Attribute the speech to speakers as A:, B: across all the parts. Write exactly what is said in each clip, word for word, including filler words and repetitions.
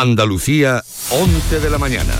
A: Andalucía, once de la mañana.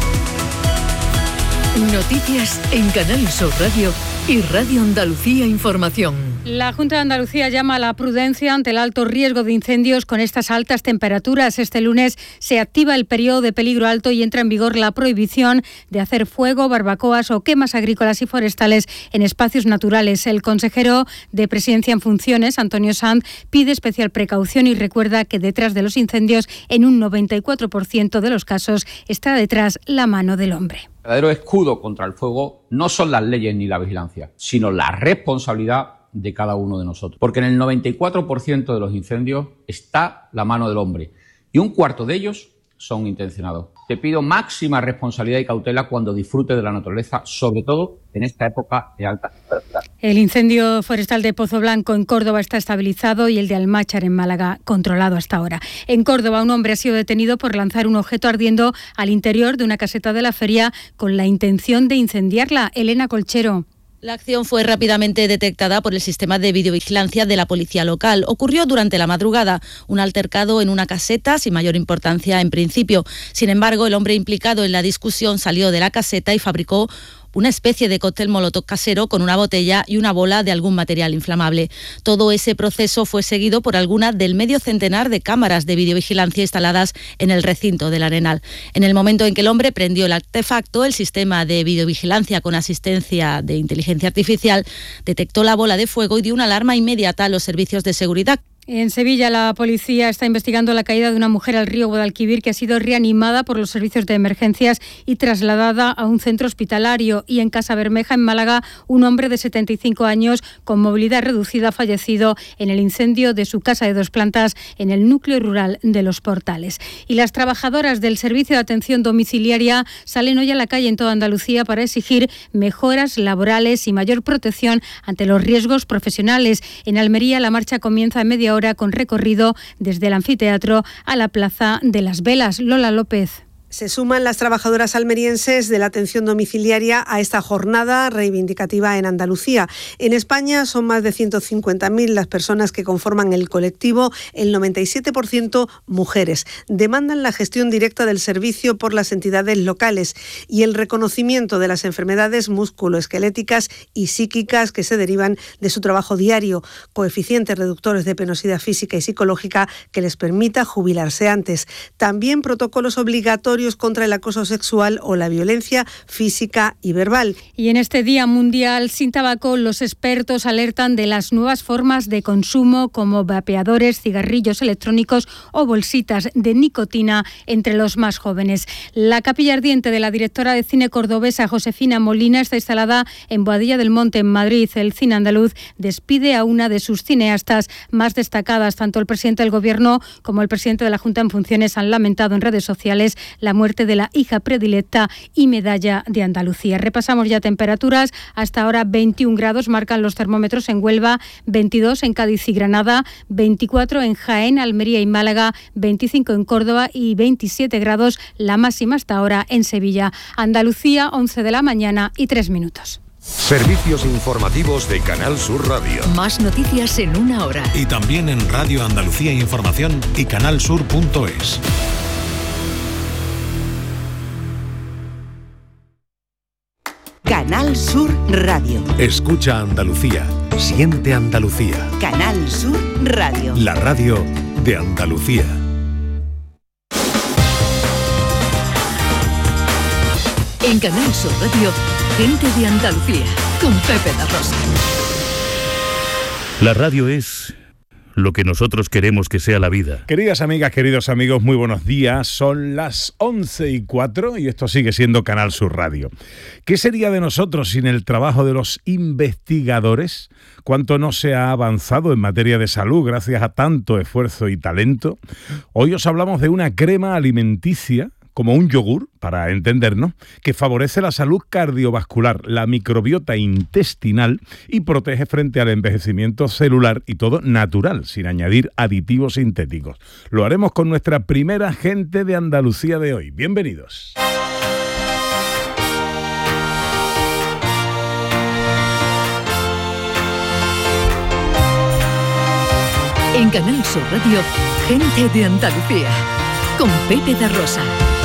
B: Noticias en Canal Sur Radio y Radio Andalucía Información.
C: La Junta de Andalucía llama a la prudencia ante el alto riesgo de incendios con estas altas temperaturas. Este lunes se activa el periodo de peligro alto y entra en vigor la prohibición de hacer fuego, barbacoas o quemas agrícolas y forestales en espacios naturales. El consejero de Presidencia en funciones, Antonio Sanz, pide especial precaución y recuerda que detrás de los incendios, en un noventa y cuatro por ciento de los casos, está detrás la mano del hombre.
D: El verdadero escudo contra el fuego no son las leyes ni la vigilancia, sino la responsabilidad de cada uno de nosotros. Porque en el noventa y cuatro por ciento de los incendios está la mano del hombre y un cuarto de ellos son intencionados. Te pido máxima responsabilidad y cautela cuando disfrutes de la naturaleza, sobre todo en esta época de alta temperatura.
C: El incendio forestal de Pozo Blanco en Córdoba está estabilizado y el de Almáchar en Málaga controlado hasta ahora. En Córdoba, un hombre ha sido detenido por lanzar un objeto ardiendo al interior de una caseta de la feria con la intención de incendiarla. Elena Colchero.
E: La acción fue rápidamente detectada por el sistema de videovigilancia de la policía local. Ocurrió durante la madrugada, un altercado en una caseta sin mayor importancia en principio. Sin embargo, el hombre implicado en la discusión salió de la caseta y fabricó una especie de cóctel molotov casero con una botella y una bola de algún material inflamable. Todo ese proceso fue seguido por algunas del medio centenar de cámaras de videovigilancia instaladas en el recinto del Arenal. En el momento en que el hombre prendió el artefacto, el sistema de videovigilancia con asistencia de inteligencia artificial detectó la bola de fuego y dio una alarma inmediata a los servicios de seguridad.
C: En Sevilla, la policía está investigando la caída de una mujer al río Guadalquivir que ha sido reanimada por los servicios de emergencias y trasladada a un centro hospitalario. Y en Casabermeja, en Málaga, un hombre de setenta y cinco años con movilidad reducida ha fallecido en el incendio de su casa de dos plantas en el núcleo rural de Los Portales. Y las trabajadoras del Servicio de Atención Domiciliaria salen hoy a la calle en toda Andalucía para exigir mejoras laborales y mayor protección ante los riesgos profesionales. En Almería, la marcha comienza en media hora con recorrido desde el anfiteatro a la Plaza de las Velas. Lola López.
F: Se suman las trabajadoras almerienses de la atención domiciliaria a esta jornada reivindicativa en Andalucía. En España son más de ciento cincuenta mil las personas que conforman el colectivo, el noventa y siete por ciento mujeres. Demandan la gestión directa del servicio por las entidades locales y el reconocimiento de las enfermedades musculoesqueléticas y psíquicas que se derivan de su trabajo diario, coeficientes reductores de penosidad física y psicológica que les permita jubilarse antes. También protocolos obligatorios contra el acoso sexual o la violencia física y verbal.
C: Y en este Día Mundial sin Tabaco, los expertos alertan de las nuevas formas de consumo como vapeadores, cigarrillos electrónicos o bolsitas de nicotina entre los más jóvenes. La capilla ardiente de la directora de cine cordobesa Josefina Molina está instalada en Boadilla del Monte, en Madrid. El cine andaluz despide a una de sus cineastas más destacadas. Tanto el presidente del Gobierno como el presidente de la Junta en funciones han lamentado en redes sociales la muerte de la hija predilecta y medalla de Andalucía. Repasamos ya temperaturas. Hasta ahora veintiún grados marcan los termómetros en Huelva, veintidós en Cádiz y Granada, veinticuatro en Jaén, Almería y Málaga, veinticinco en Córdoba y veintisiete grados la máxima hasta ahora en Sevilla. Andalucía, once de la mañana y tres minutos.
A: Servicios informativos de Canal Sur Radio.
B: Más noticias en una hora.
G: Y también en Radio Andalucía Información y canalsur punto es.
H: Canal Sur Radio.
G: Escucha Andalucía. Siente Andalucía.
H: Canal Sur Radio.
G: La radio de Andalucía.
B: En Canal Sur Radio, gente de Andalucía, con Pepe La Rosa.
I: La radio es lo que nosotros queremos que sea la vida.
J: Queridas amigas, queridos amigos, muy buenos días. Son las once y cuatro y esto sigue siendo Canal Sur Radio. ¿Qué sería de nosotros sin el trabajo de los investigadores? ¿Cuánto no se ha avanzado en materia de salud gracias a tanto esfuerzo y talento? Hoy os hablamos de una crema alimenticia, como un yogur, para entendernos, que favorece la salud cardiovascular, la microbiota intestinal y protege frente al envejecimiento celular, y todo natural, sin añadir aditivos sintéticos. Lo haremos con nuestra primera gente de Andalucía de hoy. Bienvenidos.
B: En Canal Sur Radio, gente de Andalucía, con Pepe da Rosa.